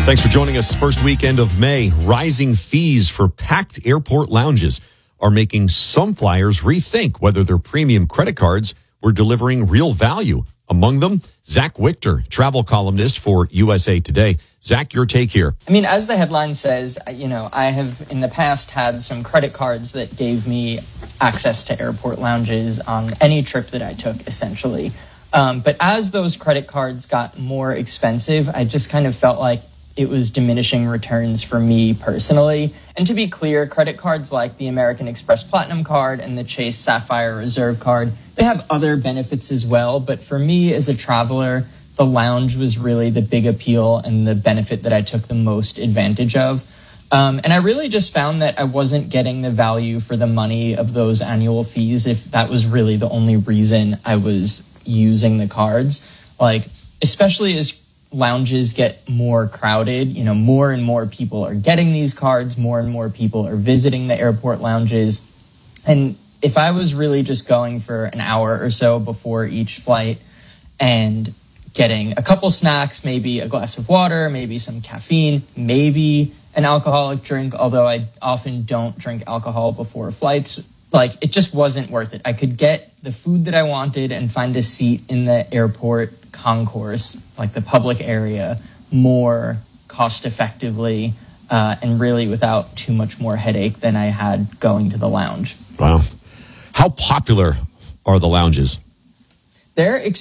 Thanks for joining us. First weekend of May, rising fees for packed airport lounges are making some flyers rethink whether their premium credit cards were delivering real value. Among them, Zach Wichter, travel columnist for USA Today. Zach, your take here. I mean, as the headline says, I have in the past had some credit cards that gave me access to airport lounges on any trip that I took, essentially. But as those credit cards got more expensive, I just kind of felt like it was diminishing returns for me personally. And to be clear, credit cards like the American Express Platinum Card and the Chase Sapphire Reserve Card, they have other benefits as well. But for me as a traveler, the lounge was really the big appeal and the benefit that I took the most advantage of. And I really just found that I wasn't getting the value for the money of those annual fees if that was really the only reason I was using the cards. Like, especially as lounges get more crowded, more and more people are getting these cards, more and more people are visiting the airport lounges. And if I was really just going for an hour or so before each flight and getting a couple snacks, maybe a glass of water, maybe some caffeine, maybe an alcoholic drink, although I often don't drink alcohol before flights, it just wasn't worth it. I could get the food that I wanted and find a seat in the airport concourse, like the public area, more cost effectively and really without too much more headache than I had going to the lounge. Wow. How popular are the lounges? They're